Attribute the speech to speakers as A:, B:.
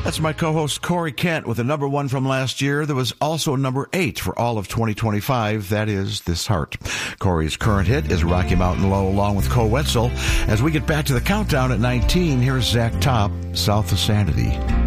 A: That's my co-host Corey Kent with a number 1 from last year. There was also number 8 for all of 2025. That is This Heart. Corey's current hit is Rocky Mountain Low along with Cole Wetzel. As we get back to the countdown at 19, here's Zach Top, South of Sanity.